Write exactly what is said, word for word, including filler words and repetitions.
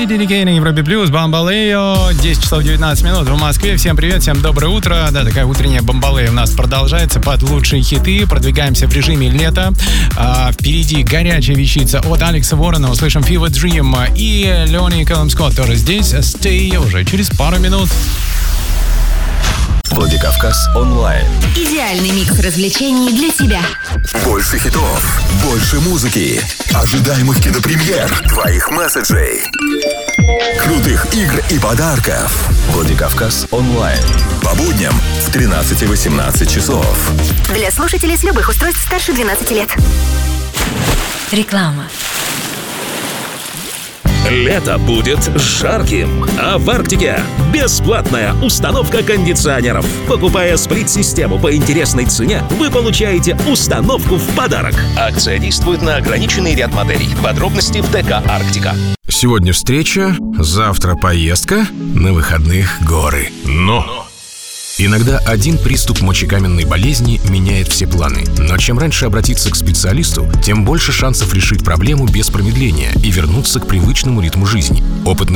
эй ди ди кей на Европе Плюс, Бамбалео, десять часов девятнадцать минут в Москве. Всем привет, всем доброе утро. Да, такая утренняя Бамбалео у нас продолжается под лучшие хиты. Продвигаемся в режиме лета. А, впереди горячая вещица от Алекса Ворона. Услышим Fever Dream и Леони Кэллом Скотт тоже здесь. Stay уже через пару минут. Владикавказ онлайн. Идеальный микс развлечений для тебя. Больше хитов, больше музыки, ожидаемых кинопремьер, твоих месседжей, крутых игр и подарков. Владикавказ онлайн. По будням в тринадцать и восемнадцать часов. Для слушателей с любых устройств старше двенадцати лет. Реклама. Лето будет жарким, а в Арктике бесплатная установка кондиционеров. Покупая сплит-систему по интересной цене, вы получаете установку в подарок. Акция действует на ограниченный ряд моделей. Подробности в ДК «Арктика». Сегодня встреча, завтра поездка, на выходных горы. Но... Иногда один приступ мочекаменной болезни меняет все планы. Но чем раньше обратиться к специалисту, тем больше шансов решить проблему без промедления и вернуться к привычному ритму жизни. Опытный